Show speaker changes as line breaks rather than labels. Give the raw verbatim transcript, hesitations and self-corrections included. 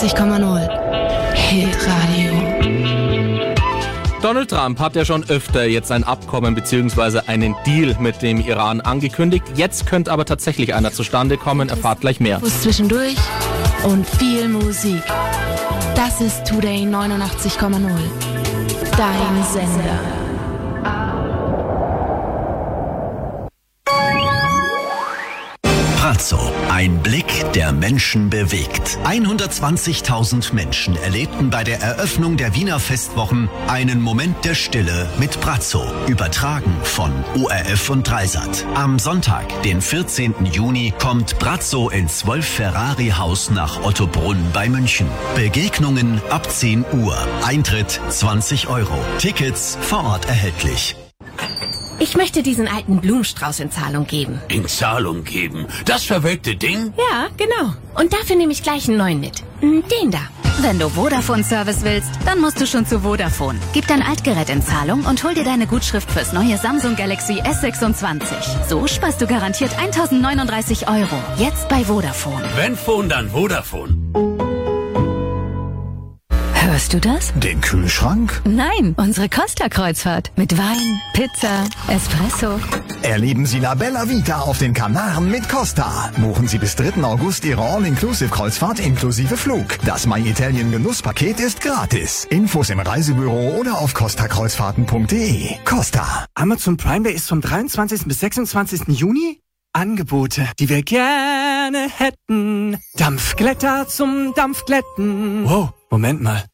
neunundachtzig Komma null. Hitradio.
Donald Trump hat ja schon öfter jetzt ein Abkommen bzw. einen Deal mit dem Iran angekündigt. Jetzt könnte aber tatsächlich einer zustande kommen. Erfahrt gleich mehr.
Zwischendurch und viel Musik. Das ist Today neunundachtzig Komma null. Dein Sender.
Brazzo, ein Blick, der Menschen bewegt. hundertzwanzigtausend Menschen erlebten bei der Eröffnung der Wiener Festwochen einen Moment der Stille mit Brazzo, übertragen von O R F und Dreisat. Am Sonntag, den vierzehnten Juni, kommt Brazzo ins Wolf-Ferrari-Haus nach Ottobrunn bei München. Begegnungen ab zehn Uhr. Eintritt zwanzig Euro. Tickets vor Ort erhältlich.
Ich möchte diesen alten Blumenstrauß in Zahlung geben.
In Zahlung geben? Das verwelkte Ding?
Ja, genau. Und dafür nehme ich gleich einen neuen mit. Den da.
Wenn du Vodafone-Service willst, dann musst du schon zu Vodafone. Gib dein Altgerät in Zahlung und hol dir deine Gutschrift fürs neue Samsung Galaxy S sechsundzwanzig. So sparst du garantiert tausendneununddreißig Euro. Jetzt bei Vodafone.
Wenn Phone, dann Vodafone.
Hörst du das?
Den Kühlschrank?
Nein, unsere Costa-Kreuzfahrt. Mit Wein, Pizza, Espresso.
Erleben Sie La Bella Vita auf den Kanaren mit Costa. Buchen Sie bis dritten August Ihre All-Inclusive-Kreuzfahrt inklusive Flug. Das My Italien Genusspaket ist gratis. Infos im Reisebüro oder auf costa kreuzfahrten punkt de. Costa.
Amazon Prime Day ist vom dreiundzwanzigsten bis sechsundzwanzigsten Juni. Angebote, die wir gerne hätten. Dampfglätter zum Dampfglätten. Wow, Moment mal.